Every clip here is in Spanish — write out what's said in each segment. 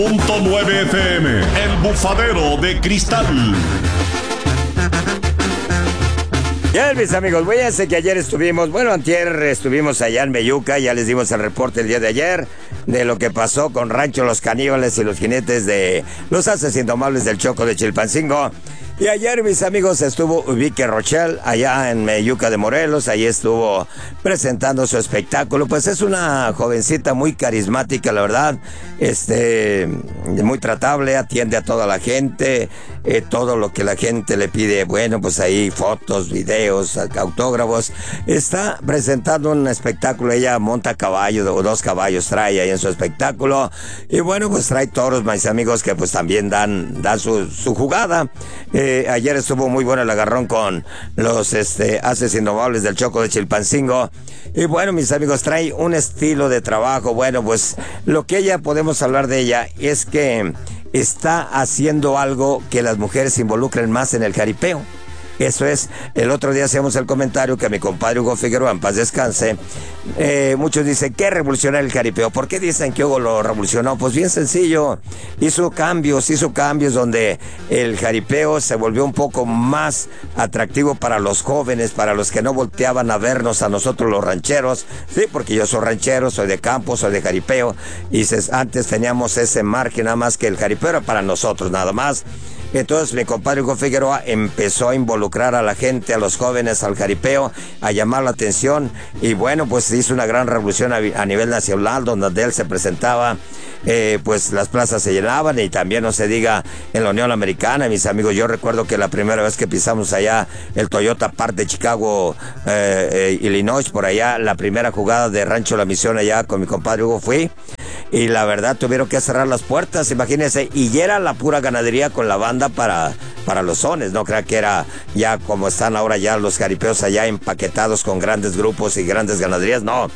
.9 FM, El Bufadero de Cristal. Ya, mis amigos, fíjense que ayer antier estuvimos allá en Meyuca, ya les dimos el reporte el día de ayer de lo que pasó con Rancho Los Caníbales y los jinetes de los Haces Indomables del Choco de Chilpancingo. Y ayer, mis amigos, estuvo Vicky Rochelle allá en Meyuca de Morelos. Ahí estuvo presentando su espectáculo. Pues es una jovencita muy carismática, la verdad. Muy tratable, atiende a toda la gente. Todo lo que la gente le pide, bueno, pues ahí fotos, videos, autógrafos. Está presentando un espectáculo. Ella monta caballo, o 2 caballos trae ahí en su espectáculo. Y bueno, pues trae toros, mis amigos, que pues también dan su jugada. Ayer estuvo muy bueno el agarrón con los Haces Indomables del Choco de Chilpancingo. Y bueno, mis amigos, trae un estilo de trabajo. Bueno, pues lo que podemos hablar de ella es que está haciendo algo que las mujeres se involucren más en el jaripeo. Eso es, el otro día hacíamos el comentario que mi compadre Hugo Figueroa, en paz descanse, muchos dicen, ¿qué revolucionar el jaripeo? ¿Por qué dicen que Hugo lo revolucionó? Pues bien sencillo, hizo cambios donde el jaripeo se volvió un poco más atractivo para los jóvenes, para los que no volteaban a vernos a nosotros los rancheros, sí, porque yo soy ranchero, soy de campo, soy de jaripeo, y antes teníamos ese margen, nada más que el jaripeo era para nosotros, nada más. Entonces mi compadre Hugo Figueroa empezó a involucrar a la gente, a los jóvenes, al jaripeo, a llamar la atención, y bueno, pues hizo una gran revolución a nivel nacional, donde él se presentaba, pues las plazas se llenaban, y también no se diga en la Unión Americana, mis amigos. Yo recuerdo que la primera vez que pisamos allá el Toyota Park de Chicago, Illinois, por allá, la primera jugada de Rancho La Misión allá con mi compadre Hugo fui, y la verdad tuvieron que cerrar las puertas, imagínense, y ya era la pura ganadería con la banda para los sones, no crean que era ya como están ahora ya los jaripeos allá empaquetados con grandes grupos y grandes ganaderías, no,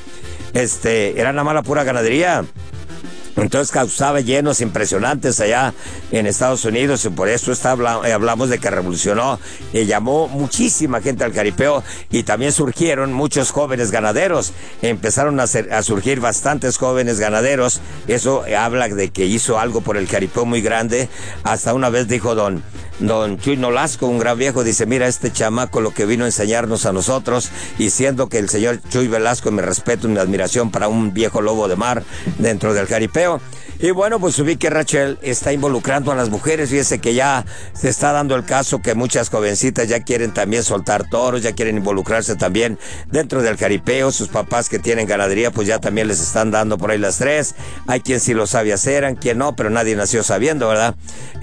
era nada más la pura ganadería. Entonces causaba llenos impresionantes allá en Estados Unidos, y por eso hablamos de que revolucionó y llamó muchísima gente al jaripeo, y también surgieron muchos jóvenes ganaderos, empezaron a surgir bastantes jóvenes ganaderos. Eso habla de que hizo algo por el jaripeo muy grande. Hasta una vez dijo don Chuy Nolasco, un gran viejo, dice, mira este chamaco lo que vino a enseñarnos a nosotros, y siendo que el señor Chuy Velasco, mi respeto y mi admiración para un viejo lobo de mar dentro del jaripeo. Y bueno, pues Vicky Rachel está involucrando a las mujeres. Fíjese que ya se está dando el caso que muchas jovencitas ya quieren también soltar toros, ya quieren involucrarse también dentro del jaripeo. Sus papás que tienen ganadería, pues ya también les están dando por ahí las 3. Hay quien sí lo sabe hacer, hay quien no, pero nadie nació sabiendo, ¿verdad?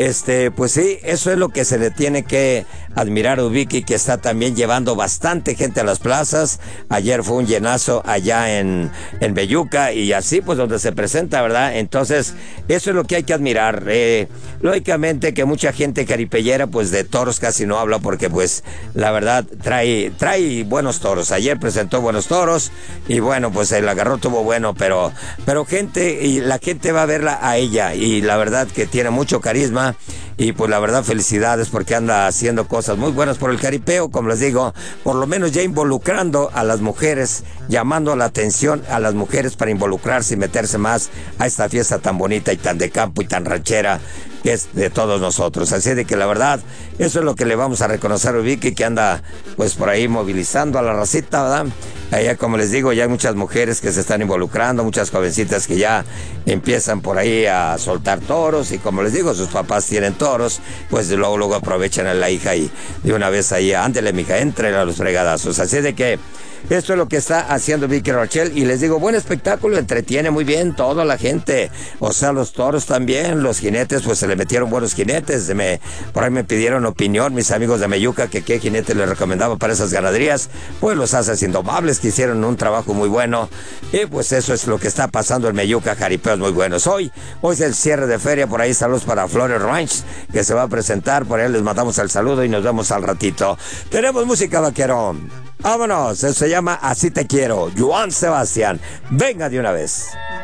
Pues sí, eso es lo que se le tiene que admirar a Vicky, que está también llevando bastante gente a las plazas. Ayer fue un llenazo allá en Meyuca, y así pues donde se presenta, ¿verdad? Entonces, eso es lo que hay que admirar. Lógicamente que mucha gente caripellera, pues de toros casi no habla, porque pues la verdad trae buenos toros. Ayer presentó buenos toros, y bueno, pues el agarró tuvo bueno, pero gente, y la gente va a verla a ella, y la verdad que tiene mucho carisma. Y pues la verdad, felicidades, porque anda haciendo cosas muy buenas por el jaripeo, como les digo, por lo menos ya involucrando a las mujeres, llamando la atención a las mujeres para involucrarse y meterse más a esta fiesta tan bonita y tan de campo y tan ranchera que es de todos nosotros. Así de que la verdad, eso es lo que le vamos a reconocer a Vicky, que anda pues por ahí movilizando a la racita, ¿verdad? Allá, como les digo, ya hay muchas mujeres que se están involucrando, muchas jovencitas que ya empiezan por ahí a soltar toros, y como les digo, sus papás tienen toros, pues luego aprovechan a la hija y de una vez ahí, ándele mija, entre a los fregadazos. Así de que esto es lo que está haciendo Vicky Rochelle, y les digo, buen espectáculo, entretiene muy bien toda la gente, o sea, los toros también, los jinetes, pues se le metieron buenos jinetes. Por ahí me pidieron opinión mis amigos de Meyuca, que qué jinete les recomendaba para esas ganaderías. Pues los Haces Indomables, que hicieron un trabajo muy bueno, y pues eso es lo que está pasando en Meyuca, jaripeos muy buenos. Hoy es el cierre de feria, por ahí saludos para Flores Ranch, que se va a presentar, por ahí les mandamos el saludo y nos vemos al ratito. Tenemos música, vaquero. Vámonos, eso se llama Así Te Quiero, Joan Sebastián. Venga de una vez.